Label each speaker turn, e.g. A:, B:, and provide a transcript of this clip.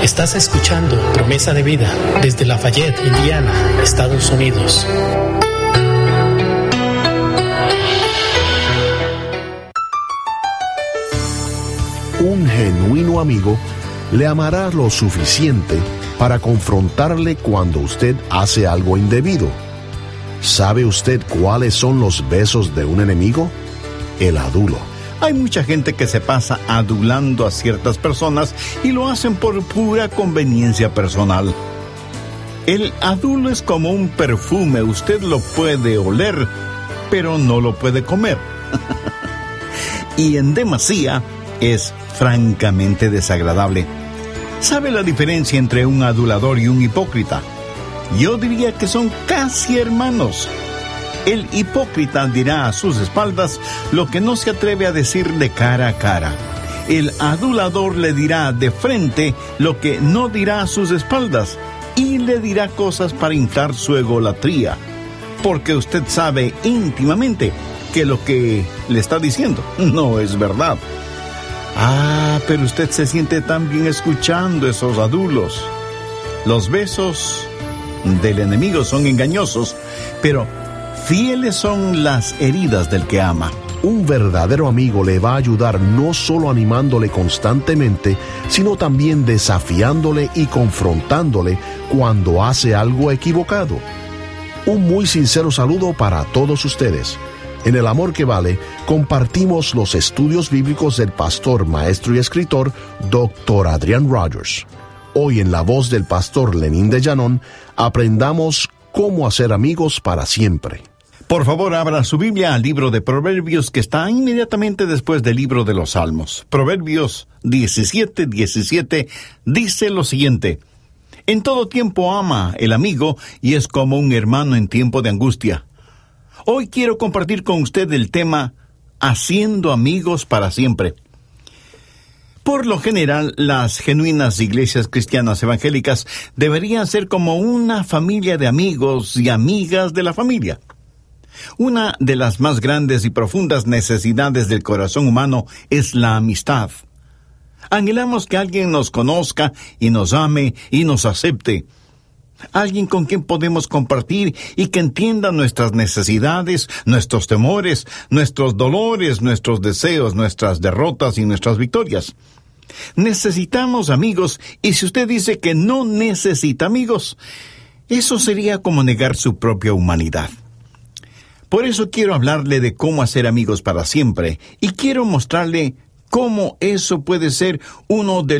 A: Estás escuchando Promesa de Vida desde Lafayette, Indiana, Estados Unidos.
B: Un genuino amigo le amará lo suficiente para confrontarle cuando usted hace algo indebido. ¿Sabe usted cuáles son los besos de un enemigo? El adulo.
C: Hay mucha gente que se pasa adulando a ciertas personas y lo hacen por pura conveniencia personal. El adulo es como un perfume, usted lo puede oler, pero no lo puede comer. Y en demasía es francamente desagradable. ¿Sabe la diferencia entre un adulador y un hipócrita? Yo diría que son casi hermanos. El hipócrita dirá a sus espaldas lo que no se atreve a decir de cara a cara. El adulador le dirá de frente lo que no dirá a sus espaldas y le dirá cosas para inflar su egolatría, porque usted sabe íntimamente que lo que le está diciendo no es verdad. Pero usted se siente tan bien escuchando esos adulos. Los besos del enemigo son engañosos, pero fieles son las heridas del que ama.
B: Un verdadero amigo le va a ayudar no solo animándole constantemente, sino también desafiándole y confrontándole cuando hace algo equivocado. Un muy sincero saludo para todos ustedes. En El Amor que Vale, compartimos los estudios bíblicos del pastor, maestro y escritor, Dr. Adrian Rogers. Hoy, en la voz del pastor Lenín de Llanón, aprendamos cómo hacer amigos para siempre.
C: Por favor, abra su Biblia al libro de Proverbios, que está inmediatamente después del libro de los Salmos. Proverbios 17:17 dice lo siguiente: En todo tiempo ama el amigo, y es como un hermano en tiempo de angustia. Hoy quiero compartir con usted el tema Haciendo amigos para siempre. Por lo general, las genuinas iglesias cristianas evangélicas deberían ser como una familia de amigos y amigas de la familia. Una de las más grandes y profundas necesidades del corazón humano es la amistad. Anhelamos que alguien nos conozca y nos ame y nos acepte. Alguien con quien podemos compartir y que entienda nuestras necesidades, nuestros temores, nuestros dolores, nuestros deseos, nuestras derrotas y nuestras victorias. Necesitamos amigos, y si usted dice que no necesita amigos, eso sería como negar su propia humanidad. Por eso quiero hablarle de cómo hacer amigos para siempre, y quiero mostrarle cómo eso puede ser uno de